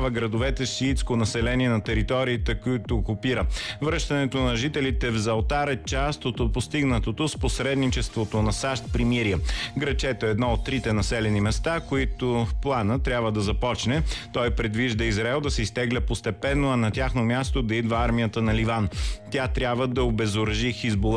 лишава градовете с шиитско население на териториите, които окупира. Връщането на жителите в Залтар е част от постигнатото с посредничеството на САЩ примирие. Грачето е едно от трите населени места, които плана трябва да започне. Той предвижда Израел да се изтегля постепенно, а на тяхно място да идва армията на Ливан. Тя трябва да обезоръжи Хизбула.